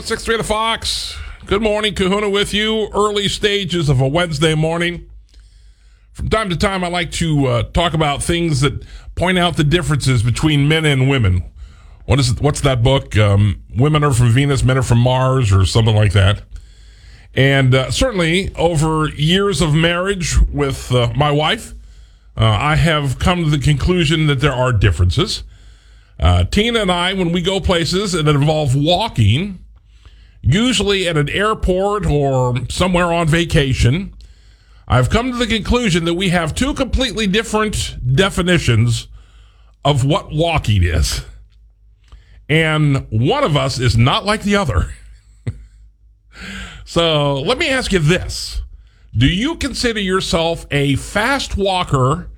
6-3 The Fox. Good morning, Kahuna with you. Early stages of a Wednesday morning. From time to time, I like to talk about things that point out the differences between men and women. What's that book? Women are from Venus, men are from Mars, or something like that. And certainly, over years of marriage with my wife, I have come to the conclusion that there are differences. Tina and I, when we go places that involve walking, usually at an airport or somewhere on vacation, I've come to the conclusion that we have two completely different definitions of what walking is. And one of us is not like the other. So let me ask you this. Do you consider yourself a fast walker